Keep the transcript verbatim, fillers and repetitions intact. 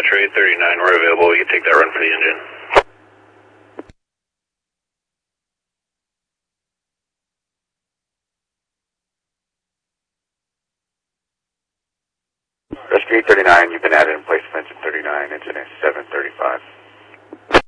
Metro eight thirty-nine, we're available. We can take that run for the engine. Rescue eight thirty-nine, you've been added in place of engine thirty-nine, engine is seven thirty-five.